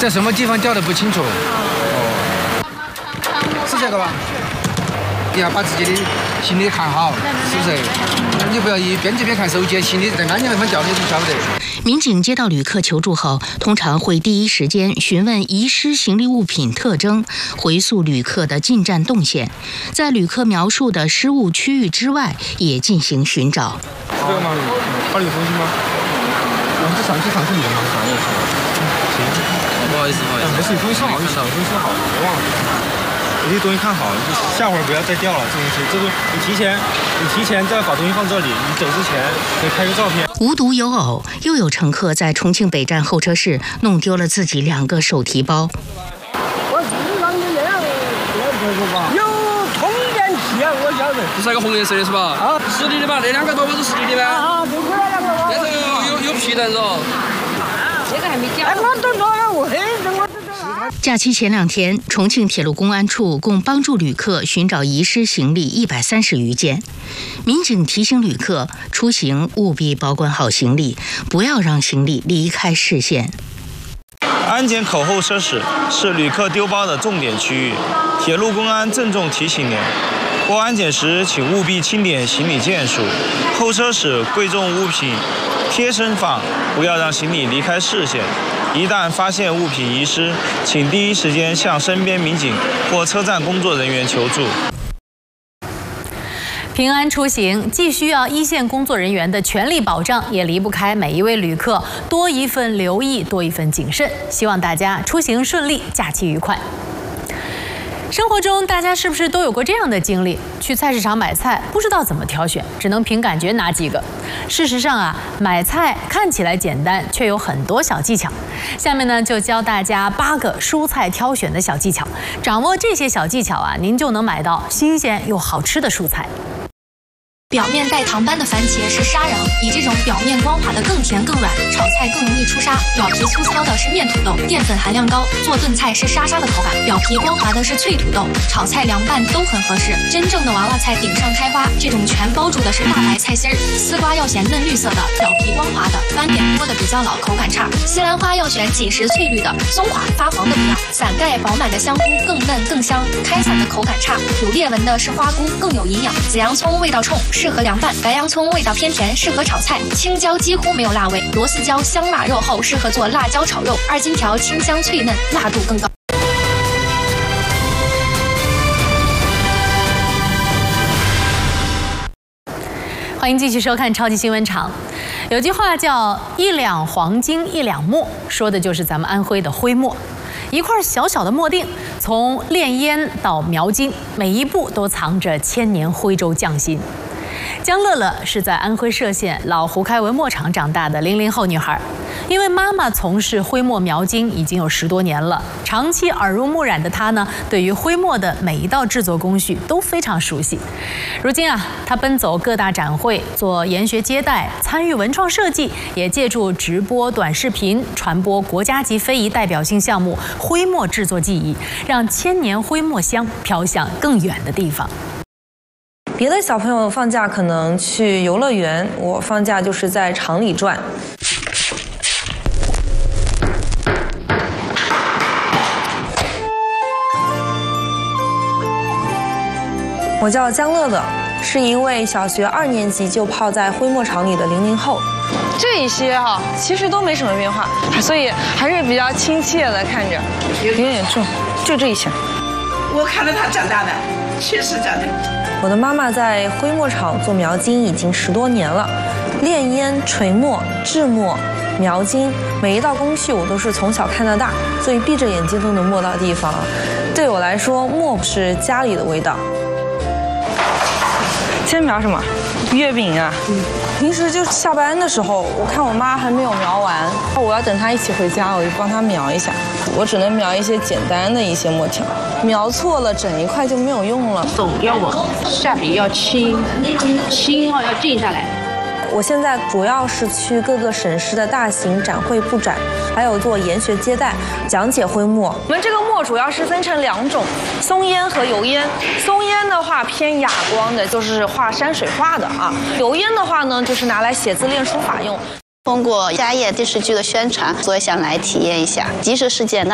在什么地方掉的不清楚。哦，是这个吧？你要把自己的行李看好，是不是？你不要一边这边看手机，行李在安检地方掉的，你晓不得。 民警接到旅客求助后，通常会第一时间询问遗失行李物品特征，回溯旅客的进站动线，在旅客描述的失物区域之外，也进行寻找。 是这个吗？包里有东西吗？我们是上去看看你的吗？行，不好意思，没事，东西好，东西好，别忘了。这些东西看好，下会儿不要再掉了。这东西，这个你提前再把东西放这里，你走之前可以拍个照片。 无独有偶，又有乘客在重庆北站候车室弄丢了自己2个手提包。 我市场有那样有充电器啊，我晓得。 这是那个红颜色的是吧？啊，实体的吧？那2个包包是实体的吗？ 啊，就是那2个包。 但是有皮带噻。 这个还没掉。 哎，我都说了，我假期前2天，重庆铁路公安处共帮助旅客寻找遗失行李130余件。民警提醒旅客出行务必保管好行李，不要让行李离开视线。 安检口候车室是旅客丢包的重点区域，铁路公安郑重提醒您：过安检时请务必清点行李件数，候车室贵重物品贴身放，不要让行李离开视线。一旦发现物品遗失，请第一时间向身边民警或车站工作人员求助。 平安出行既需要一线工作人员的全力保障，也离不开每一位旅客多一份留意，多一份谨慎。希望大家出行顺利，假期愉快。生活中，大家是不是都有过这样的经历？去菜市场买菜，不知道怎么挑选，只能凭感觉拿几个。事实上啊，买菜看起来简单，却有很多小技巧。下面呢，就教大家8个蔬菜挑选的小技巧。掌握这些小技巧啊，您就能买到新鲜又好吃的蔬菜。 表面带糖斑的番茄是沙瓤，比这种表面光滑的更甜更软，炒菜更容易出沙。表皮粗糙的是面土豆，淀粉含量高，做炖菜是沙沙的口感。表皮光滑的是脆土豆，炒菜凉拌都很合适。真正的娃娃菜顶上开花，这种全包住的是大白菜心儿。丝瓜要选嫩绿色的，表皮光滑的，斑点多的比较老，口感差。西兰花要选紧实翠绿的，松垮发黄的不要。伞盖饱满的香菇更嫩更香，开伞的口感差。有裂纹的是花菇，更有营养。紫洋葱味道冲，适合凉拌，白洋葱味道偏甜，适合炒菜，青椒几乎没有辣味，螺丝椒香辣肉厚，适合做辣椒炒肉，二荆条清香脆嫩，辣度更高。 欢迎继续收看超级新闻场。有句话叫“1两黄金1两墨”，说的就是咱们安徽的徽墨。一块小小的墨锭，从炼烟到描金，每一步都藏着千年徽州匠心。江乐乐是在安徽歙县老胡开文墨厂长大的00后女孩，因为妈妈从事徽墨描金已经有10多年了，长期耳濡目染的她呢，对于徽墨的每一道制作工序都非常熟悉。如今啊，她奔走各大展会，做研学接待，参与文创设计，也借助直播短视频传播国家级非遗代表性项目徽墨制作技艺，让千年徽墨香飘向更远的地方。 别的小朋友放假可能去游乐园，我放假就是在厂里转。我叫江乐乐，是一位小学2年级就泡在徽墨厂里的00后。这些其实都没什么变化，所以还是比较亲切的，看着有点重，就这一些。 我看着他长大的，确实长大。 我的妈妈在徽墨厂做描金已经10多年了，炼烟、锤墨、制墨、描金，每一道工序我都是从小看到大，所以闭着眼睛都能摸到地方。对我来说，墨是家里的味道。今天描什么？月饼啊。平时就下班的时候，我看我妈还没有描完，我要等她一起回家，我就帮她描一下。我只能描一些简单的一些墨条，描错了整一块就没有用了。 手要稳，下笔要轻，轻要定下来。 我现在主要是去各个省市的大型展会布展，还有做研学接待，讲解徽墨。我们这个墨主要是分成2种，松烟和油烟。松烟的话偏哑光的，就是画山水画的啊。油烟的话呢，就是拿来写字练书法用。 通过家业电视剧的宣传，所以想来体验一下，即使是简单